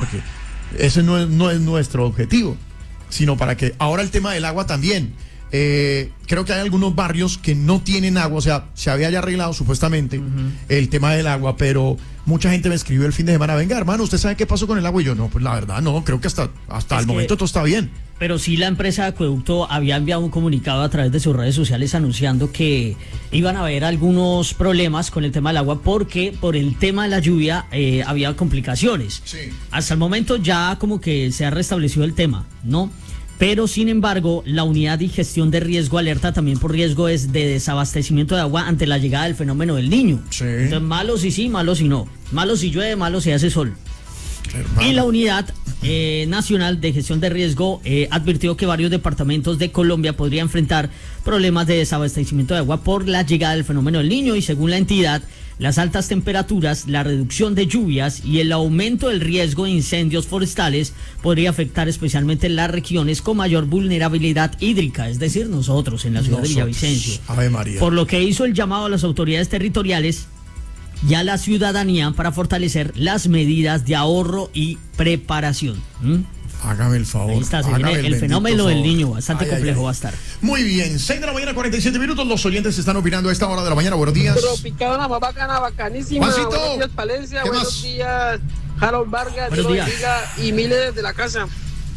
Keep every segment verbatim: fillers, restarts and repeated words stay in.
porque ese no es, no es nuestro objetivo, sino para que ahora el tema del agua también. Eh, creo que hay algunos barrios que no tienen agua, o sea, se había ya arreglado supuestamente uh-huh. el tema del agua, pero mucha gente me escribió el fin de semana, venga hermano, ¿usted sabe qué pasó con el agua? Y yo, no, pues la verdad no, creo que hasta, hasta el que, momento todo está bien. Pero sí, la empresa de acueducto había enviado un comunicado a través de sus redes sociales anunciando que iban a haber algunos problemas con el tema del agua porque por el tema de la lluvia eh, había complicaciones. Sí. Hasta el momento ya como que se ha restablecido el tema, ¿no? Pero, sin embargo, la unidad de gestión de riesgo alerta también por riesgo es de desabastecimiento de agua ante la llegada del fenómeno del Niño. Sí. Entonces, malo si sí, malo si no. Malo si llueve, malo si hace sol. Hermano. Y la unidad eh, nacional de gestión de riesgo eh, advirtió que varios departamentos de Colombia podrían enfrentar problemas de desabastecimiento de agua por la llegada del fenómeno del Niño y, según la entidad, las altas temperaturas, la reducción de lluvias y el aumento del riesgo de incendios forestales podría afectar especialmente las regiones con mayor vulnerabilidad hídrica, es decir, nosotros en la ciudad nosotros. de Villavicencio. Ave María. Por lo que hizo el llamado a las autoridades territoriales y a la ciudadanía para fortalecer las medidas de ahorro y preparación. ¿Mm? Hágame el favor. Ahí está, se viene el, el fenómeno favor. del Niño, bastante ay, complejo ay, ay. va a estar. Muy bien, seis de la mañana, cuarenta y siete minutos. Los oyentes están opinando a esta hora de la mañana. Buenos días. Tropicana, más bacana, bacanísima. Juancito. Buenos días, Palencia. Buenos más? días, Harold Vargas. Buenos días. Bendiga, y miles de la casa.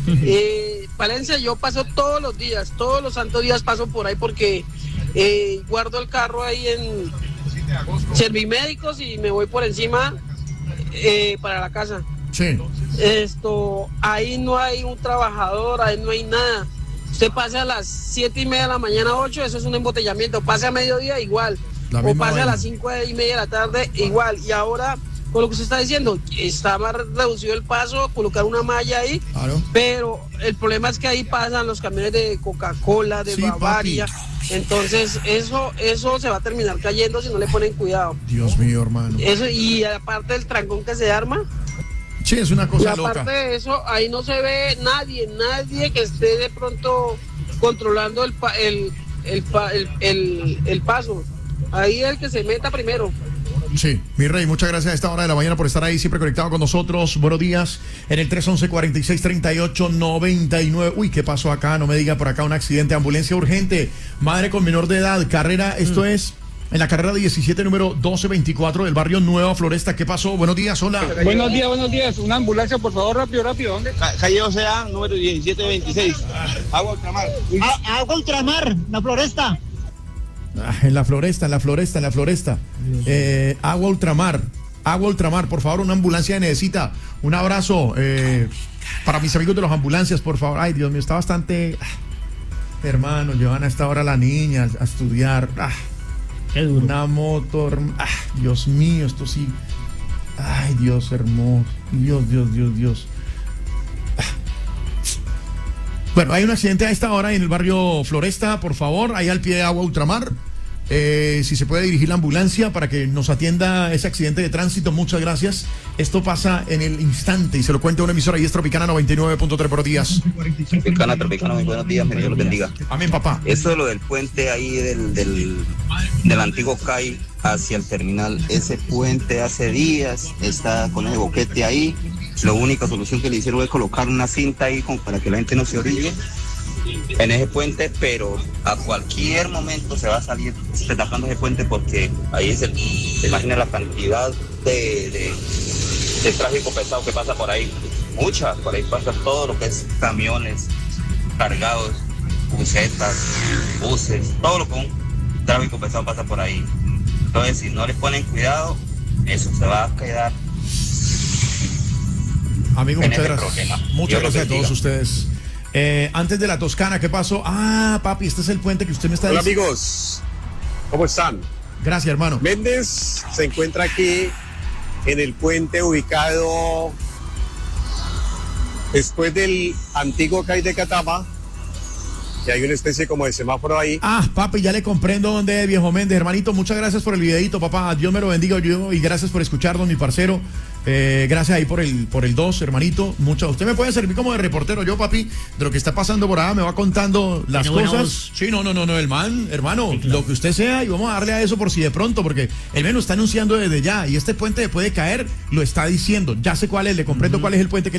eh, Palencia, yo paso todos los días, todos los santos días paso por ahí porque eh, guardo el carro ahí en Servimédicos y me voy por encima eh, para la casa. Sí. Esto, ahí no hay un trabajador, ahí no hay nada. Usted pasa a las siete y media de la mañana, ocho, eso es un embotellamiento. Pase a mediodía, igual. La o pase a las cinco y media de la tarde, igual. Y ahora, con lo que usted está diciendo, está más reducido el paso, colocar una malla ahí. Claro. Pero el problema es que ahí pasan los camiones de Coca-Cola, de sí, Bavaria. Papi. Entonces, eso eso se va a terminar cayendo si no le ponen cuidado. Dios mío, hermano. Eso, y aparte del trancón que se arma. Sí, es una cosa loca. Y aparte loca. de eso, ahí no se ve nadie, nadie que esté de pronto controlando el, el, el, el, el, el paso. Ahí es el que se meta primero. Sí, mi rey, muchas gracias a esta hora de la mañana por estar ahí siempre conectado con nosotros. Buenos días en el tres once, cuarenta y seis, treinta y ocho, noventa y nueve. Uy, ¿qué pasó acá? No me diga por acá un accidente, ambulancia urgente, madre con menor de edad, carrera, esto mm. es en la carrera diecisiete, número doce veinticuatro del barrio Nueva Floresta. ¿Qué pasó? Buenos días, hola. Buenos días, buenos días. Una ambulancia, por favor, rápido, rápido. ¿Dónde? Calle O C A, número diecisiete veintiséis. Agua Ultramar. A, agua Ultramar, la Floresta. Ah, en la Floresta, en la Floresta, en la Floresta. Eh, agua Ultramar, Agua Ultramar, por favor, una ambulancia necesita. Un abrazo eh, para mis amigos de las ambulancias, por favor. Ay, Dios mío, está bastante... Ah, hermano, llevan a esta hora a la niña a estudiar. Ah, qué duro. Una moto, ah, Dios mío, esto sí. Ay, Dios hermoso. Dios, Dios, Dios, Dios. Ah. Bueno, hay un accidente a esta hora en el barrio Floresta, por favor, ahí al pie de Agua Ultramar. Eh, si se puede dirigir la ambulancia para que nos atienda ese accidente de tránsito, muchas gracias. Esto pasa en el instante y se lo cuenta una emisora y es Tropicana noventa y nueve punto tres. Buenos días. Tropicana, Tropicana, muy buenos días, Dios los bendiga. Amén, papá. Eso de lo del puente ahí del, del, del antiguo C A I hacia el terminal, ese puente hace días está con el boquete ahí. La única solución que le hicieron es colocar una cinta ahí como para que la gente no se orille en ese puente, pero a cualquier momento se va a salir tapando ese puente porque ahí es el, se imagina la cantidad de, de, de tráfico pesado que pasa por ahí, mucha, por ahí pasa todo lo que es camiones cargados, busetas, buses, todo lo que un tráfico pesado pasa por ahí. Entonces, si no les ponen cuidado, eso se va a quedar. Amigo, muchas gracias. Problema. Muchas gracias a todos ustedes. Eh, antes de la Toscana, ¿qué pasó? Ah, papi, este es el puente que usted me está Hola, diciendo. Hola amigos, ¿cómo están? Gracias, hermano. Méndez se encuentra aquí en el puente ubicado después del antiguo C A I de Catama, que hay una especie como de semáforo ahí. Ah, papi, ya le comprendo dónde es, viejo Méndez. Hermanito, muchas gracias por el videito, papá. Dios me lo bendiga yo y gracias por escucharnos, mi parcero. Eh, gracias ahí por el por el dos, hermanito. Mucho. Usted me puede servir como de reportero, yo, papi, de lo que está pasando por allá, me va contando las cosas. Sí, no, no, no, no, el man, hermano, sí, claro. Lo que usted sea, y vamos a darle a eso por si de pronto, porque el menos está anunciando desde ya, y este puente puede caer, lo está diciendo. Ya sé cuál es, le comprendo uh-huh. cuál es el puente que